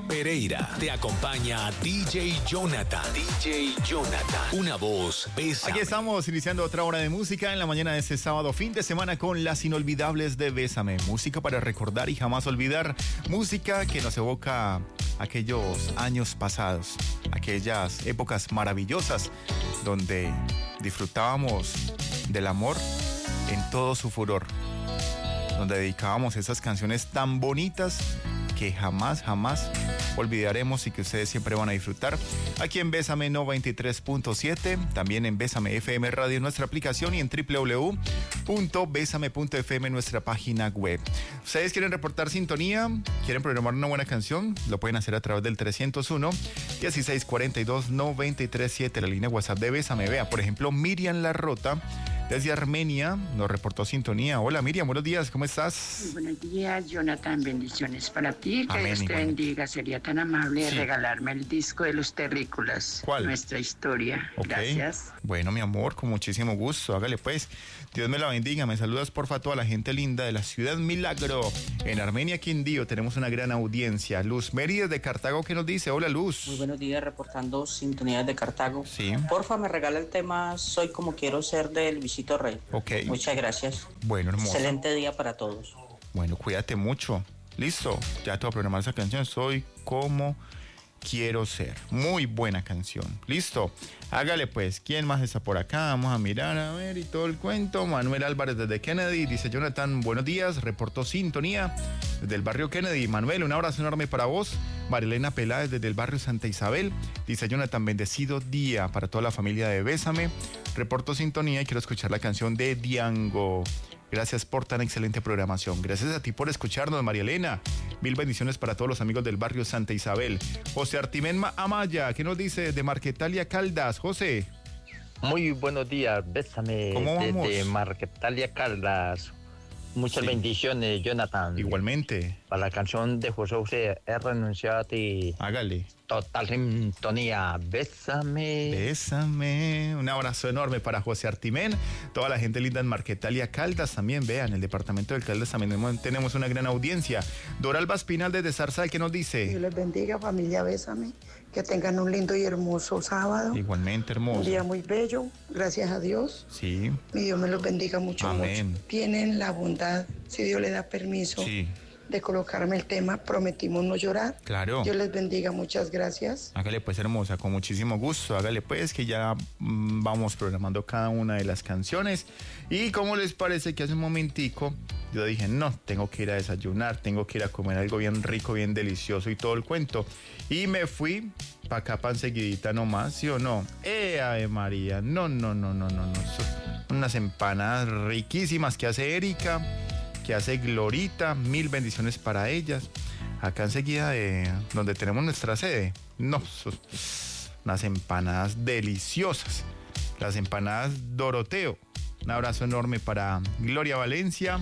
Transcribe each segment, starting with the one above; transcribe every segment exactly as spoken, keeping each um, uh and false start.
Pereira. Te acompaña D J Jonathan. D J Jonathan. Una voz, Bésame. Aquí estamos iniciando otra hora de música en la mañana de este sábado, fin de semana, con las inolvidables de Bésame. Música para recordar y jamás olvidar. Música que nos evoca aquellos años pasados, aquellas épocas maravillosas donde disfrutábamos del amor en todo su furor, donde dedicábamos esas canciones tan bonitas que jamás, jamás olvidaremos y que ustedes siempre van a disfrutar. Aquí en Bésame noventa y tres punto siete, también en Bésame F M Radio, nuestra aplicación, y en doble u doble u doble u punto bésame punto f m, nuestra página web. ¿Ustedes quieren reportar sintonía? ¿Quieren programar una buena canción? Lo pueden hacer a través del trescientos uno, dieciséis cuarenta y dos, noventa y tres siete, la línea WhatsApp de Bésame. Vea, por ejemplo, Miriam La Rota, desde Armenia, nos reportó sintonía. Hola Miriam, buenos días, ¿cómo estás? Muy buenos días, Jonathan, bendiciones para ti, que Amén, Dios te bendiga. Sería tan amable de sí. regalarme el disco de los Terrícolas. ¿Cuál? Nuestra historia. Okay. Gracias. Bueno, mi amor, con muchísimo gusto, hágale pues. Dios me la bendiga, me saludas porfa a toda la gente linda de la ciudad Milagro. En Armenia, Quindío, tenemos una gran audiencia. Luz Meri desde Cartago, ¿qué nos dice? Hola Luz. Muy buenos días, reportando sintonías de Cartago. Sí. Porfa, me regala el tema Soy como quiero ser del Luisito Rey. Ok. Muchas gracias. Bueno, hermoso. Excelente día para todos. Bueno, cuídate mucho. Listo, ya te voy a programar esa canción. Soy como quiero ser. Muy buena canción. Listo, hágale pues. ¿Quién más está por acá? Vamos a mirar, a ver, y todo el cuento. Manuel Álvarez desde Kennedy, dice Jonathan, buenos días, reportó sintonía desde el barrio Kennedy. Manuel, un abrazo enorme para vos. Marilena Peláez desde el barrio Santa Isabel, dice Jonathan, bendecido día para toda la familia de Bésame. Reporto sintonía y quiero escuchar la canción de Diango. Gracias por tan excelente programación. Gracias a ti por escucharnos, María Elena. Mil bendiciones para todos los amigos del barrio Santa Isabel. José Artimén Amaya, ¿qué nos dice de Marquetalia Caldas? José. Muy buenos días, Bésame. ¿Cómo vamos? Desde Marquetalia Caldas. Muchas Sí. bendiciones, Jonathan. Igualmente. Para la canción de José José, he renunciado a ti. Hágale. Total sintonía, Bésame. Bésame. Un abrazo enorme para José Artimén. Toda la gente linda en Marquetalia Caldas también. Vean, el departamento del Caldas también tenemos una gran audiencia. Doralba Espinal desde Zarzal, ¿qué nos dice? Dios les bendiga, familia Bésame. Que tengan un lindo y hermoso sábado. Igualmente hermoso. Un día muy bello, gracias a Dios. Sí. Mi Dios me los bendiga mucho, Amén. mucho. Tienen la bondad, si Dios le da permiso, Sí. de colocarme el tema Prometimos no llorar. Claro. Dios les bendiga, muchas gracias. Hágale pues, hermosa, con muchísimo gusto. Hágale pues, que ya mmm, vamos programando cada una de las canciones. Y ¿cómo les parece que hace un momentico yo dije, no, tengo que ir a desayunar, tengo que ir a comer algo bien rico, bien delicioso y todo el cuento? Y me fui para acá, para enseguidita nomás, ¿sí o no? ¡Eh, Ave María! No, no, no, no, no, no. Son unas empanadas riquísimas que hace Erika, que hace Glorita. Mil bendiciones para ellas. Acá enseguida de donde tenemos nuestra sede. No, son unas empanadas deliciosas. Las empanadas Doroteo. Un abrazo enorme para Gloria Valencia,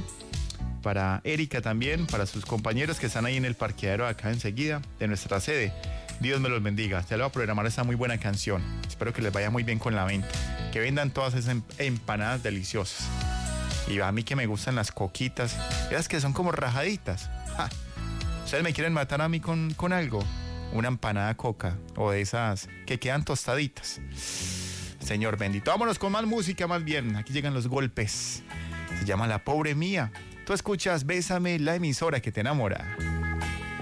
para Erika también, para sus compañeros que están ahí en el parqueadero acá enseguida de nuestra sede. Dios me los bendiga. Ya le voy a programar esta muy buena canción. Espero que les vaya muy bien con la venta. Que vendan todas esas empanadas deliciosas. Y a mí que me gustan las coquitas, esas que son como rajaditas. ¡Ja! ¿Ustedes me quieren matar a mí con, con algo? Una empanada coca o de esas que quedan tostaditas. Señor bendito. Vámonos con más música, más bien. Aquí llegan los golpes. Se llama La Pobre Mía. Tú escuchas Bésame, la emisora que te enamora.